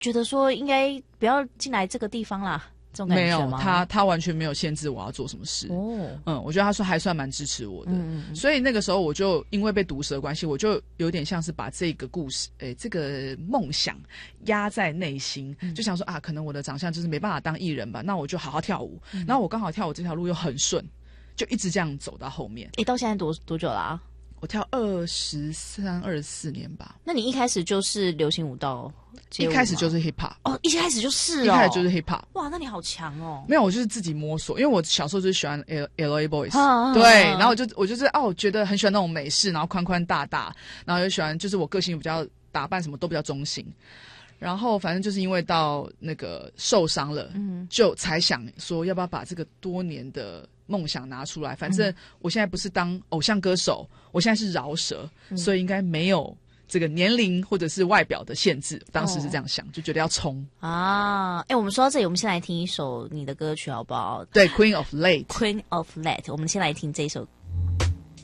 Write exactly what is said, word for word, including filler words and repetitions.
觉得说应该不要进来这个地方啦？这种感觉吗？ 没有，他他完全没有限制我要做什么事。哦，嗯，我觉得他说还算蛮支持我的。嗯嗯，所以那个时候我就因为被毒舌的关系，我就有点像是把这个故事，诶，这个梦想压在内心，嗯、就想说啊，可能我的长相就是没办法当艺人吧，那我就好好跳舞。嗯、然后我刚好跳舞这条路又很顺，就一直这样走到后面。 诶，到现在多多久了啊？ 我跳二十三、二十四年吧。 那你一开始就是流行舞蹈？ 一开始就是 hip hop 哦，一开始就是哦， 一开始就是 hip hop。 哇，那你好强哦！ 没有，我就是自己摸索，因为我小时候就是喜欢 L L A Boys，啊、对，啊、然后我就我就是哦，觉得很喜欢那种美式，然后宽宽大大，然后又喜欢就是我个性比较打扮什么都比较中性。然后反正就是因为到那个受伤了，嗯，就才想说要不要把这个多年的梦想拿出来。反正我现在不是当偶像歌手，我现在是饶舌，嗯、所以应该没有这个年龄或者是外表的限制。当时是这样想，哦、就觉得要冲啊！哎，我们说到这里，我们先来听一首你的歌曲好不好？ 对 ，Queen of Late，Queen of Late， 我们先来听这首